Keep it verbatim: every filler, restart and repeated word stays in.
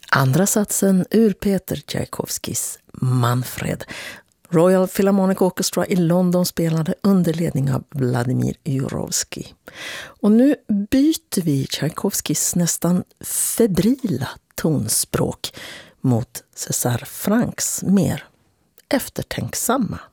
Andra satsen ur Peter Tchaikovskys Manfred. Royal Philharmonic Orchestra i London spelade under ledning av Vladimir Jurowski. Och nu byter vi Tchaikovskys nästan febrila tonspråk mot César Franks mer eftertänksamma.